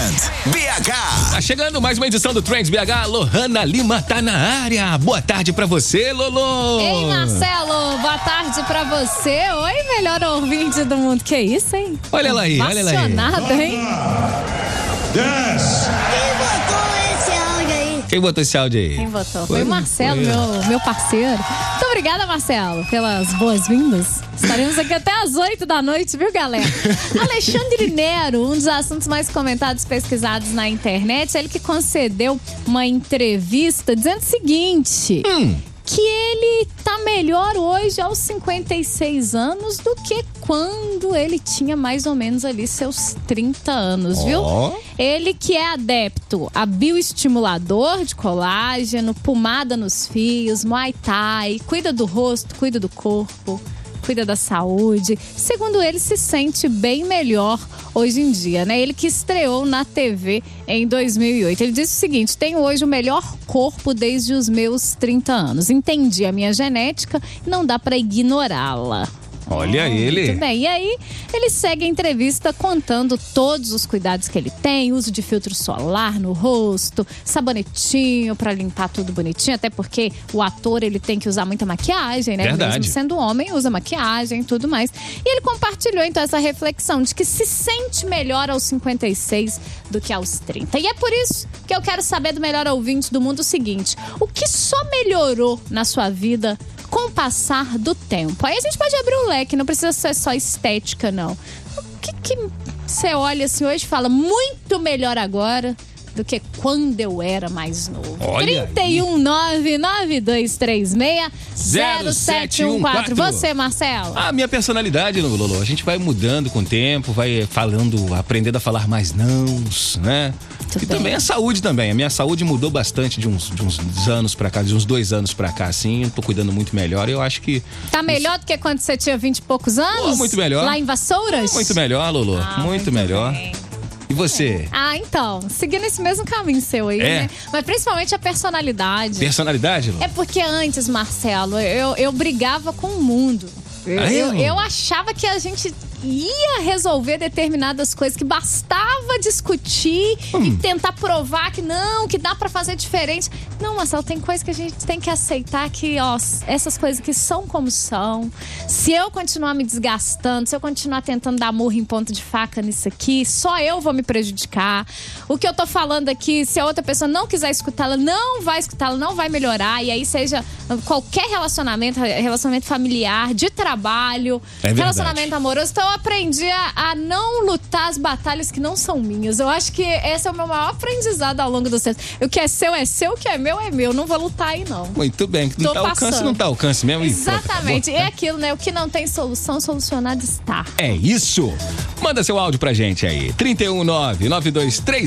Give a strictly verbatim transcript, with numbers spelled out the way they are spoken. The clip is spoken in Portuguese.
Trend B H. Tá chegando mais uma edição do Trends B H. Lohana Lima tá na área. Boa tarde pra você, Lolo. Ei, Marcelo, boa tarde pra você. Oi, melhor ouvinte do mundo. Que isso, hein? Olha ela aí, olha ela aí. Apaixonada, hein? dez. Quem botou esse áudio aí? Quem votou? Foi, Foi o Marcelo, foi meu, meu parceiro. Muito obrigada, Marcelo, pelas boas-vindas. Estaremos aqui até às oito da noite, viu, galera? Alexandre Nero, um dos assuntos mais comentados e pesquisados na internet, ele que concedeu uma entrevista dizendo o seguinte... Hum. Que ele tá melhor hoje aos cinquenta e seis anos do que quando ele tinha mais ou menos ali seus trinta anos, viu? Oh. Ele que é adepto a bioestimulador de colágeno, pomada nos fios, Muay Thai, cuida do rosto, cuida do corpo, cuida da saúde. Segundo ele, se sente bem melhor hoje em dia, né? Ele que estreou na T V em dois mil e oito. Ele disse o seguinte: tenho hoje o melhor corpo desde os meus trinta anos. Entendi a minha genética e não dá pra ignorá-la. Olha Oh, ele. Muito bem. E aí, ele segue a entrevista contando todos os cuidados que ele tem, uso de filtro solar no rosto, sabonetinho pra limpar tudo bonitinho, até porque o ator, ele tem que usar muita maquiagem, né? Verdade. Mesmo sendo homem, usa maquiagem e tudo mais. E ele compartilhou, então, essa reflexão de que se sente melhor aos cinquenta e seis do que aos trinta. E é por isso que eu quero saber do melhor ouvinte do mundo o seguinte: o que só melhorou na sua vida com o passar do tempo? Aí a gente pode abrir o leque, não precisa ser só estética, não. O que que você olha assim hoje e fala muito melhor agora do que quando eu era mais novo? Olha trinta um nove nove dois três seis zero sete um quatro. Você, Marcelo? A minha personalidade, Lolo, a gente vai mudando com o tempo, vai falando, aprendendo a falar mais nãos, né? Muito e bem. também a saúde também. A minha saúde mudou bastante de uns, de uns anos pra cá, de uns dois anos pra cá, assim. Eu tô cuidando muito melhor. Eu acho que... Tá melhor do que quando você tinha vinte e poucos anos? Oh, muito melhor. Lá em Vassouras? Muito melhor, Lolo. Ah, muito, muito melhor. bem. E você? Ah, então, seguindo esse mesmo caminho seu aí, É. né? Mas principalmente a personalidade. Personalidade, Lolo? É porque antes, Marcelo, eu, eu brigava com o mundo. Eu, Ah, é? eu, eu achava que a gente ia resolver determinadas coisas, que bastava discutir Hum. e tentar provar que não, que dá pra fazer diferente. Não, Marcelo, tem coisa que a gente tem que aceitar que, ó, essas coisas que são como são. Se eu continuar me desgastando, se eu continuar tentando dar murro em ponta de faca nisso aqui, só eu vou me prejudicar. O que eu tô falando aqui, se a outra pessoa não quiser escutar, ela não vai escutar, ela não vai melhorar. E aí seja qualquer relacionamento, relacionamento familiar, de trabalho, É verdade. relacionamento amoroso. Então eu aprendi a, a não lutar as batalhas que não são minhas. Eu acho que esse é o meu maior aprendizado ao longo dos tempos. O que é seu é seu, o que é meu é meu. Não vou lutar aí, não. Muito bem. Não Tô tá alcance, passando. não tá alcance mesmo. E pronto, Exatamente. acabou. É aquilo, né? O que não tem solução, solucionado está. É isso. Manda seu áudio pra gente aí. trinta e um nove nove dois três